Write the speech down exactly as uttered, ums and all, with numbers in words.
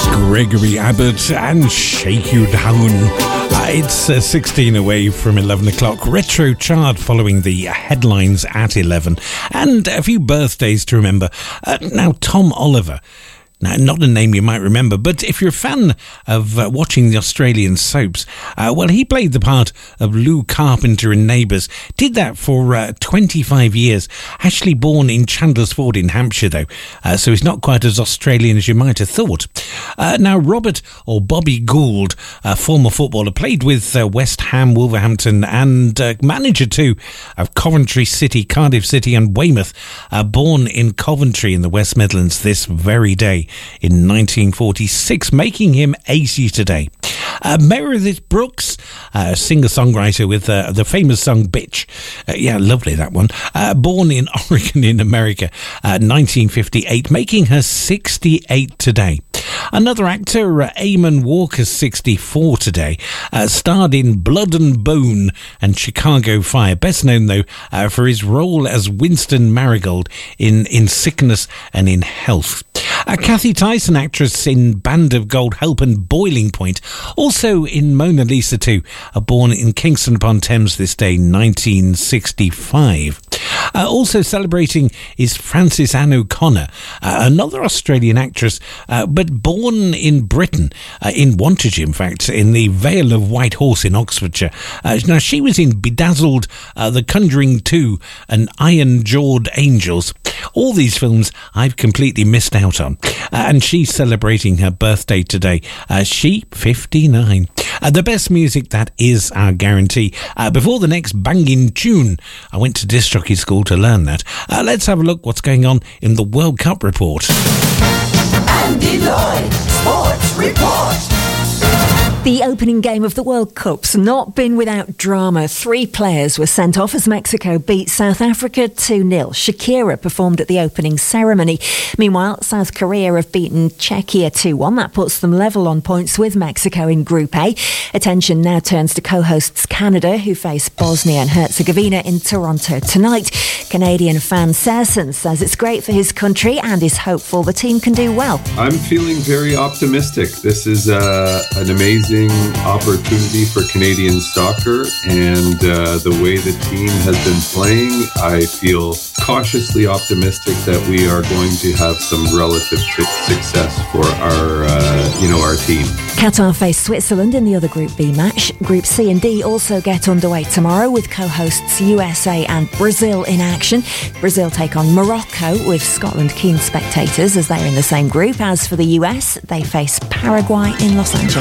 Gregory Abbott and Shake You Down. Uh, it's uh, sixteen away from eleven o'clock. Retro chart following the headlines at eleven. And a few birthdays to remember. Uh, now, Tom Oliver. Now, not a name you might remember, but if you're a fan of uh, watching the Australian soaps, uh, well, he played the part of Lou Carpenter in Neighbours. Did that for uh, twenty-five years. Actually born in Chandlersford in Hampshire, though, uh, so he's not quite as Australian as you might have thought. Uh, now, Robert, or Bobby Gould, a former footballer, played with uh, West Ham, Wolverhampton, and uh, manager, too, of Coventry City, Cardiff City and Weymouth, uh, born in Coventry in the West Midlands this very day in nineteen forty-six, making him eighty today. Uh, Meredith Brooks, uh, singer-songwriter with uh, the famous song Bitch. Uh, yeah, lovely, that one. Uh, born in Oregon in America, uh, nineteen fifty-eight, making her sixty-eight today. Another actor, uh, Eamon Walker, sixty-four today, uh, starred in Blood and Bone and Chicago Fire. Best known, though, uh, for his role as Winston Marigold in, in Sickness and in Health. Uh, Kathy Tyson, actress in Band of Gold, Help and Boiling Point. Also in Mona Lisa too, uh, born in Kingston upon Thames this day, nineteen sixty-five. Uh, also celebrating is Frances Ann O'Connor, uh, another Australian actress, uh, but born in Britain, uh, in Wantage, in fact, in the Vale of White Horse in Oxfordshire. Uh, now, she was in Bedazzled, uh, The Conjuring two, and Iron-Jawed Angels. All these films I've completely missed out on. Uh, and she's celebrating her birthday today. Uh, she, fifty-nine. Uh, the best music, that is our guarantee. Uh, before the next banging tune, I went to disc jockey school to learn that. Uh, let's have a look what's going on in the World Cup report. Andy Lloyd, Sports Report. The opening game of the World Cup's not been without drama. Three players were sent off as Mexico beat South Africa two nil. Shakira performed at the opening ceremony. Meanwhile, South Korea have beaten Czechia two one. That puts them level on points with Mexico in Group A. Attention now turns to co-hosts Canada, who face Bosnia and Herzegovina in Toronto tonight. Canadian fan Serson says it's great for his country and is hopeful the team can do well. I'm feeling very optimistic. This is uh, an amazing opportunity for Canadian soccer, and uh, the way the team has been playing, I feel cautiously optimistic that we are going to have some relative success for our, uh, you know, our team. Qatar face Switzerland in the other Group B match. Group C and D also get underway tomorrow with co-hosts U S A and Brazil in action. Brazil take on Morocco with Scotland keen spectators as they're in the same group. As for the U S, they face Paraguay in Los Angeles.